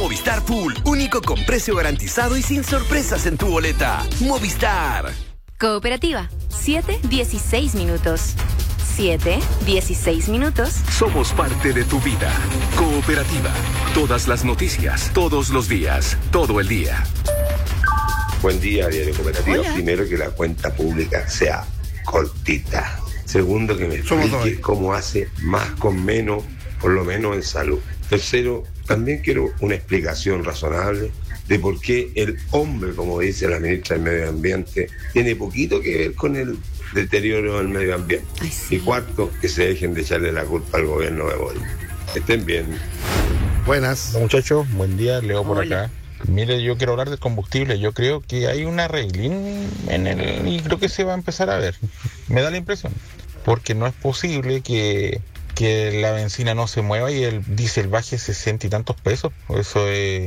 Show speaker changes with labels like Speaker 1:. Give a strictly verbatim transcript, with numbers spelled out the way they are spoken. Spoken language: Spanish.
Speaker 1: Movistar Full, único con precio garantizado y sin sorpresas en tu boleta. Movistar.
Speaker 2: Cooperativa, siete dieciséis minutos. siete dieciséis minutos.
Speaker 1: Somos parte de tu vida. Cooperativa. Todas las noticias, todos los días, todo el día.
Speaker 3: Buen día, Diario Cooperativo.
Speaker 2: Hola.
Speaker 3: Primero, que la cuenta pública sea cortita. Segundo, que me
Speaker 4: Somos
Speaker 3: explique
Speaker 4: dos.
Speaker 3: cómo hace más con menos, por lo menos en salud. Tercero, también quiero una explicación razonable de por qué el hombre, como dice la ministra del Medio Ambiente, tiene poquito que ver con el deterioro del medio ambiente.
Speaker 2: Ay, sí.
Speaker 3: Y cuarto, que se dejen de echarle la culpa al gobierno de Boric. Estén bien.
Speaker 4: Buenas.
Speaker 5: Hola, muchachos, buen día, Leo por
Speaker 2: Hola.
Speaker 5: acá. Mire, yo quiero hablar del combustible. Yo creo que hay un arreglín en el y creo que se va a empezar a ver. Me da la impresión, porque no es posible que que la benzina no se mueva y el diésel baje sesenta y tantos pesos. Eso es